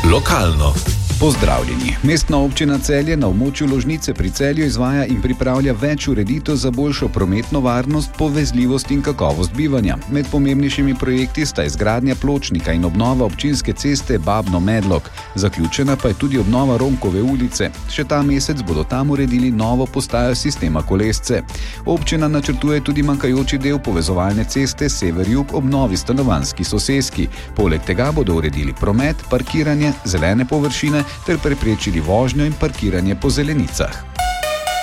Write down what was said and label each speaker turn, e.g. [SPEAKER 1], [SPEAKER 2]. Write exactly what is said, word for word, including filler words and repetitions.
[SPEAKER 1] Lokalno.
[SPEAKER 2] Pozdravljeni. Mestna občina Celje na območju Ložnice pri Celju izvaja in pripravlja več ureditev za boljšo prometno varnost, povezljivost in kakovost bivanja. Med pomembnejšimi projekti sta izgradnja pločnika in obnova občinske ceste Babno-Medlog. Zaključena pa je tudi obnova Romkove ulice. Še ta mesec bodo tam uredili novo postajo sistema kolesce. Občina načrtuje tudi manjkajoči del povezovalne ceste sever-jug ob novi stanovanjski soseski. Poleg tega bodo uredili promet, parkiranje, zelene površine ter preprečili vožnjo in parkiranje po zelenicah.